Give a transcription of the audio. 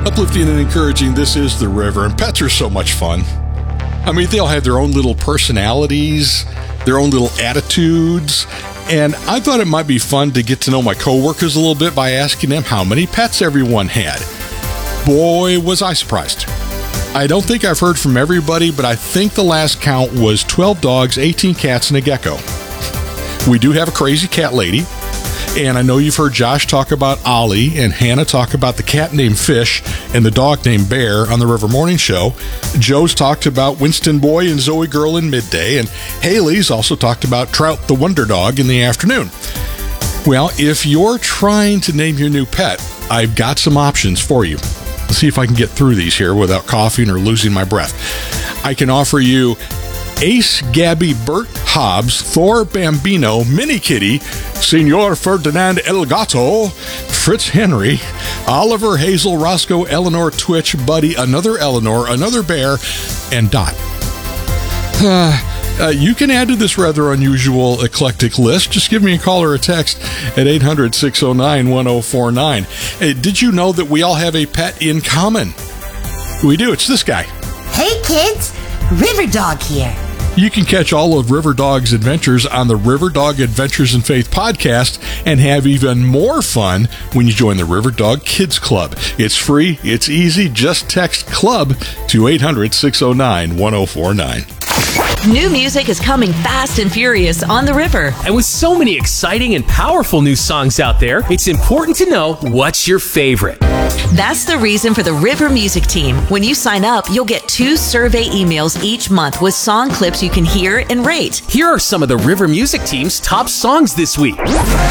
Uplifting and encouraging, this is the river, and pets are so much fun. I mean, they all have their own little personalities, their own little attitudes, and I thought it might be fun to get to know my coworkers a little bit by asking them how many pets everyone had. Boy, was I surprised. I don't think I've heard from everybody, but I think the last count was 12 dogs, 18 cats, and a gecko. We do have a crazy cat lady, and I know you've heard Josh talk about Ollie and Hannah talk about the cat named Fish and the dog named Bear on the River Morning Show. Joe's talked about Winston Boy and Zoe Girl in midday, and Haley's also talked about Trout the Wonder Dog in the afternoon. Well, if you're trying to name your new pet, I've got some options for you. Let's see if I can get through these here without coughing or losing my breath. I can offer you Ace, Gabby, Bert, Hobbs, Thor, Bambino, Mini Kitty, Senor Ferdinand El Gato, Fritz Henry, Oliver, Hazel, Roscoe, Eleanor, Twitch, Buddy, another Eleanor, another Bear, and Dot. You can add to this rather unusual eclectic list. Just give me a call or a text at 800-609-1049. Hey, did you know that we all have a pet in common? We do. It's this guy. Hey kids, River Dog here. You can catch all of River Dog's adventures on the River Dog Adventures in Faith podcast and have even more fun when you join the River Dog Kids Club. It's free, it's easy, just text CLUB to 800-609-1049. New music is coming fast and furious on the river. And with so many exciting and powerful new songs out there, it's important to know what's your favorite. That's the reason for the River Music Team. When you sign up, you'll get 2 survey emails each month with song clips you can hear and rate. Here are some of the River Music Team's top songs this week.